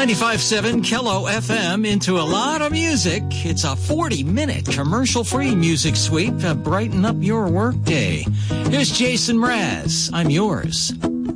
95.7 Kello FM into a lot of music. It's a 40-minute commercial-free music sweep to brighten up your workday. Here's Jason Mraz. I'm yours.